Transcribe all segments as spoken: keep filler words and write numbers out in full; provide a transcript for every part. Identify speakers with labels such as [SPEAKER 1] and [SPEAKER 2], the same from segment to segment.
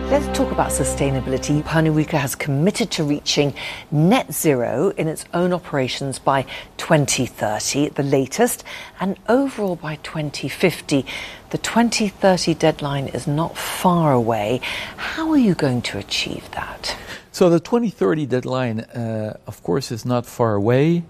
[SPEAKER 1] Let's talk about sustainability. Pernod Ricard has committed to reaching net zero in its own operations by twenty thirty at the latest, and overall by twenty fifty. The twenty thirty deadline is not far away. How are you going to achieve that?
[SPEAKER 2] So the twenty thirty deadline, uh, of course, is not far away,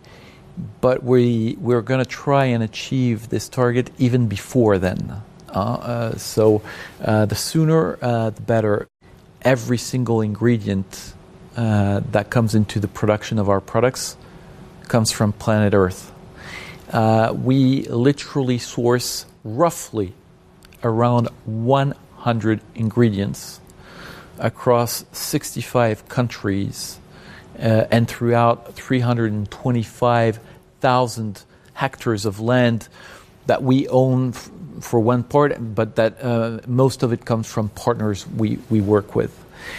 [SPEAKER 2] but we, we're going to try and achieve this target even before then. Uh, uh, so uh, the sooner, uh, the better. Every single ingredient uh, that comes into the production of our products comes from planet Earth. Uh, we literally source roughly around one hundred ingredients across sixty-five countries uh, and throughout three hundred twenty-five thousand hectares of land that we own f- for one part, but that uh, most of it comes from partners we, we work with.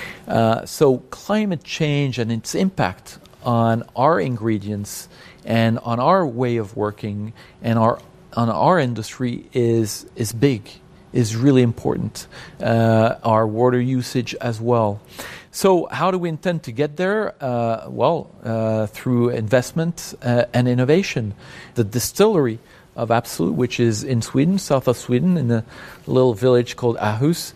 [SPEAKER 2] Uh, so climate change and its impact on our ingredients and on our way of working and our on our industry is is big, is really important. Uh, our water usage as well. So how do we intend to get there? Uh, well, uh, through investment uh, and innovation. The distillery of Absolut, which is in Sweden, south of Sweden, in a little village called Aarhus,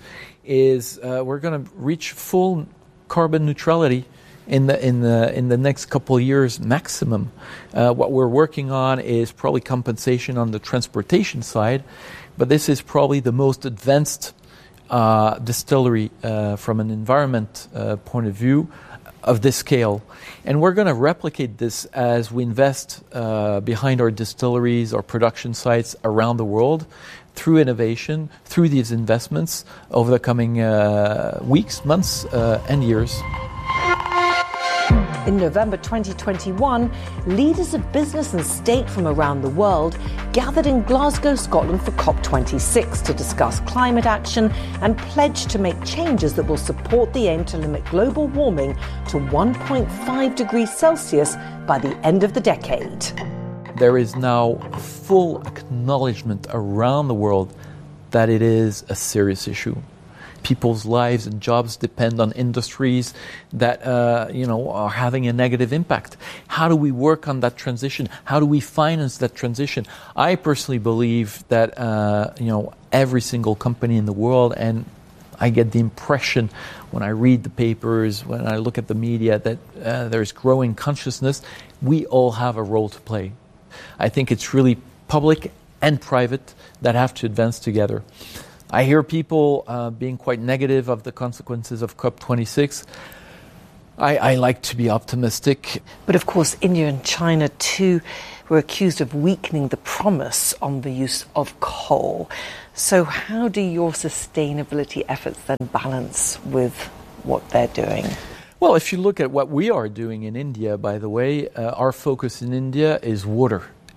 [SPEAKER 2] is uh, we're going to reach full carbon neutrality in the in the in the next couple of years maximum. Uh, what we're working on is probably compensation on the transportation side, but this is probably the most advanced uh, distillery uh, from an environment uh, point of view of this scale. And we're going to replicate this as we invest uh, behind our distilleries, our production sites around the world through innovation, through these investments over the coming uh, weeks, months, uh, and years.
[SPEAKER 1] In November twenty twenty-one, leaders of business and state from around the world gathered in Glasgow, Scotland for COP twenty-six to discuss climate action and pledge to make changes that will support the aim to limit global warming to one point five degrees Celsius by the end of the decade.
[SPEAKER 2] There is now full acknowledgement around the world that it is a serious issue. People's lives and jobs depend on industries that uh, you know are having a negative impact. How do we work on that transition? How do we finance that transition? I personally believe that uh, you know every single company in the world, and I get the impression when I read the papers, when I look at the media, that uh, there's growing consciousness. We all have a role to play. I think it's really public and private that have to advance together. I hear people uh, being quite negative of the consequences of COP twenty-six. I, I like to be optimistic.
[SPEAKER 1] But of course, India and China too were accused of weakening the promise on the use of coal. So how do your sustainability efforts then balance with what they're doing?
[SPEAKER 2] Well, if you look at what we are doing in India, by the way, uh, our focus in India is water.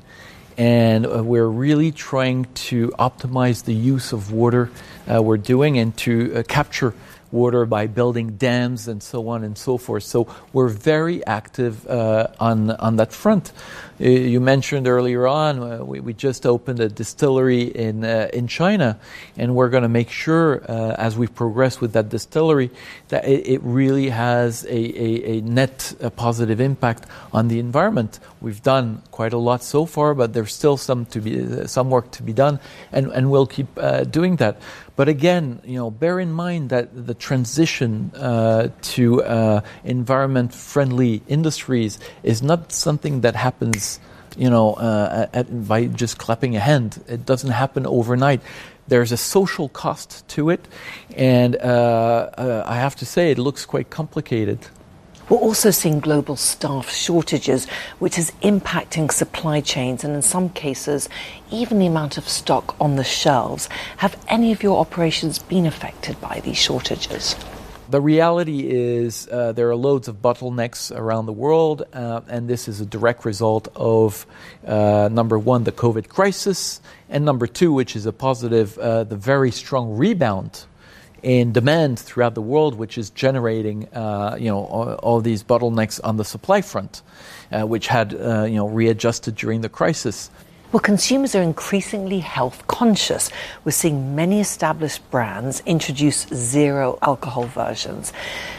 [SPEAKER 2] And uh, we're really trying to optimize the use of water uh, we're doing and to uh, capture water by building dams and so on and so forth. So we're very active uh, on on that front. Uh, you mentioned earlier on uh, we, we just opened a distillery in uh, in China, and we're going to make sure uh, as we progress with that distillery that it, it really has a, a, a net a positive impact on the environment. We've done quite a lot so far, but there's still some to be uh, some work to be done, and and we'll keep uh, doing that. But again, you know, bear in mind that the transition uh, to uh, environment-friendly industries is not something that happens, you know, uh, at, by just clapping a hand. It doesn't happen overnight. There's a social cost to it, and uh, uh, I have to say it looks quite complicated.
[SPEAKER 1] We're also seeing global staff shortages, which is impacting supply chains and in some cases, even the amount of stock on the shelves. Have any of your operations been affected by these shortages?
[SPEAKER 2] The reality is uh, there are loads of bottlenecks around the world, uh, and this is a direct result of, uh, number one, the COVID crisis, and number two, which is a positive, uh, the very strong rebound in demand throughout the world, which is generating, uh, you know, all, all these bottlenecks on the supply front, uh, which had, uh, you know, readjusted during the crisis.
[SPEAKER 1] Well, consumers are increasingly health conscious. We're seeing many established brands introduce zero alcohol versions.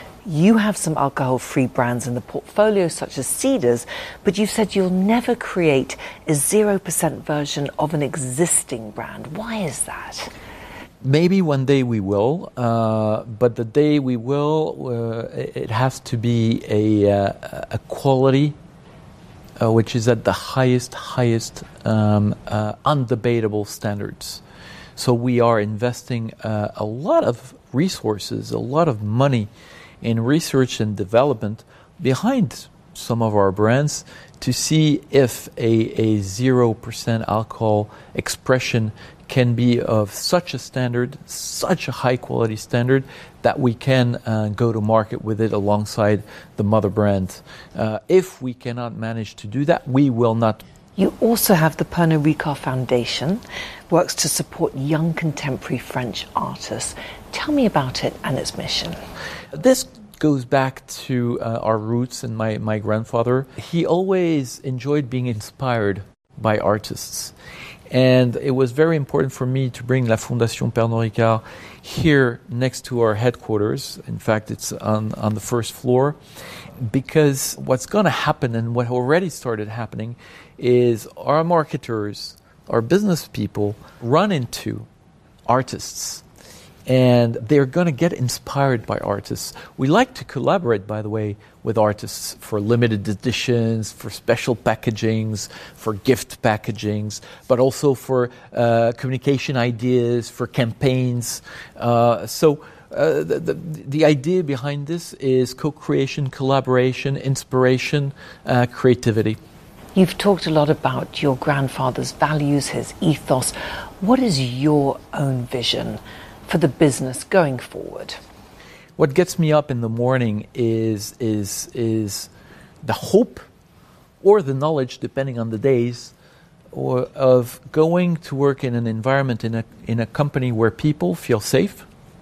[SPEAKER 1] You have some alcohol-free brands in the portfolio, such as Cedars, but you've said you'll never create a zero percent version of an existing brand. Why is that?
[SPEAKER 2] Maybe one day we will, uh, but the day we will, uh, it has to be a, uh, a quality uh, which is at the highest, highest um, uh, undebatable standards. So we are investing uh, a lot of resources, a lot of money in research and development behind some of our brands to see if a, a zero percent alcohol expression can be of such a standard, such a high quality standard, that we can uh, go to market with it alongside the mother brand. Uh, if we cannot manage to do that, we will not.
[SPEAKER 1] You also have the Pernod Ricard Foundation, works to support young contemporary French artists. Tell me about it and its mission.
[SPEAKER 2] This goes back to uh, our roots and my, my grandfather. He always enjoyed being inspired by artists. And it was very important for me to bring La Fondation Pernod Ricard here next to our headquarters. In fact, it's on, on the first floor. Because what's going to happen, and what already started happening, is our marketers, our business people run into artists. And they're going to get inspired by artists. We like to collaborate, by the way, with artists for limited editions, for special packagings, for gift packagings, but also for uh, communication ideas, for campaigns. Uh, so uh, the, the, the idea behind this is co-creation, collaboration, inspiration, uh, creativity.
[SPEAKER 1] You've talked a lot about your grandfather's values, his ethos. What is your own vision for the business going forward?
[SPEAKER 2] What gets me up in the morning is is is the hope or the knowledge, depending on the days, or of going to work in an environment, in a in a company where people feel safe,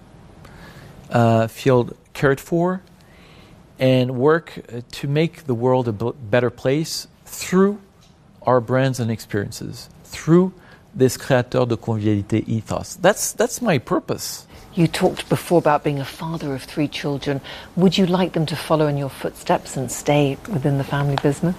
[SPEAKER 2] uh, feel cared for, and work to make the world a better place through our brands and experiences, through this créateur de convivialité ethos. That's that's my purpose.
[SPEAKER 1] You talked before about being a father of three children. Would you like them to follow in your footsteps and stay within the family business?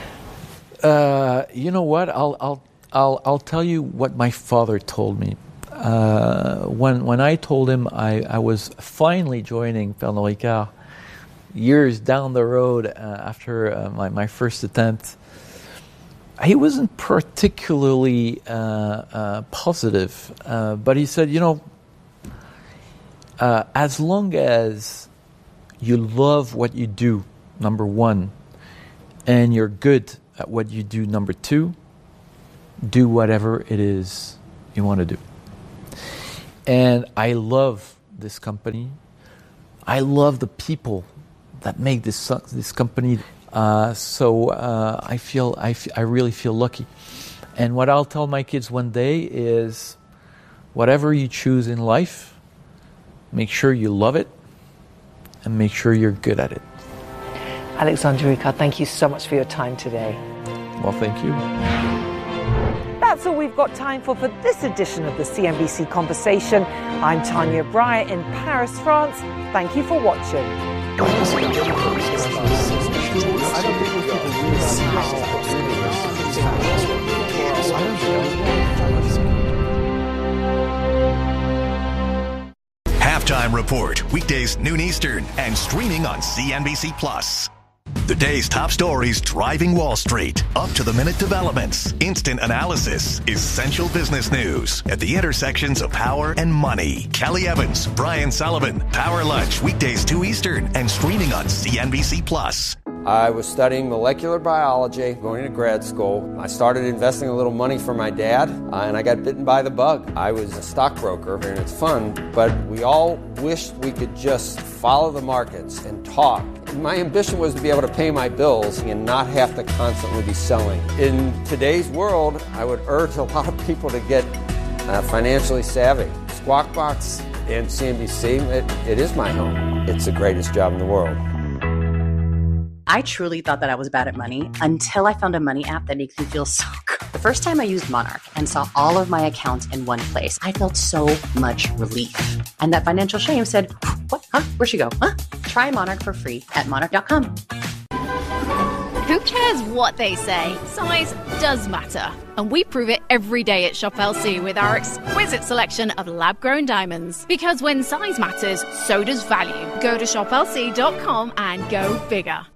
[SPEAKER 2] Uh, you know what? I'll I'll I'll I'll tell you what my father told me. Uh, when when I told him I, I was finally joining Pernod Ricard years down the road uh, after uh, my my first attempt. He wasn't particularly uh, uh, positive, uh, but he said, you know, uh, as long as you love what you do, number one, and you're good at what you do, number two, do whatever it is you want to do. And I love this company. I love the people that make this this company. Uh, so uh, I feel I, f- I really feel lucky. And what I'll tell my kids one day is, whatever you choose in life, make sure you love it and make sure you're good at it.
[SPEAKER 1] Alexandre Ricard, thank you so much for your time today.
[SPEAKER 2] Well, thank you.
[SPEAKER 1] That's all we've got time for for this edition of the C N B C Conversation. I'm Tanya Breyer in Paris, France. Thank you for watching.
[SPEAKER 3] Halftime Report, weekdays noon Eastern and streaming on C N B C Plus. The day's top stories driving Wall Street. Up-to-the-minute developments, instant analysis, essential business news at the intersections of power and money. Kelly Evans, Brian Sullivan, Power Lunch, weekdays two Eastern and streaming on C N B C Plus.
[SPEAKER 4] I was studying molecular biology, going to grad school. I started investing a little money for my dad, uh, and I got bitten by the bug. I was a stockbroker, and it's fun, but we all wished we could just follow the markets and talk. My ambition was to be able to pay my bills and not have to constantly be selling. In today's world, I would urge a lot of people to get uh, financially savvy. Squawk Box and C N B C, it, it is my home. It's the greatest job in the world.
[SPEAKER 5] I truly thought that I was bad at money until I found a money app that makes me feel so good. The first time I used Monarch and saw all of my accounts in one place, I felt so much relief. And that financial shame said, what? Huh? Where'd she go? Huh? Try Monarch for free at monarch dot com.
[SPEAKER 6] Who cares what they say? Size does matter. And we prove it every day at Shop L C with our exquisite selection of lab-grown diamonds. Because when size matters, so does value. Go to shop L C dot com and go bigger.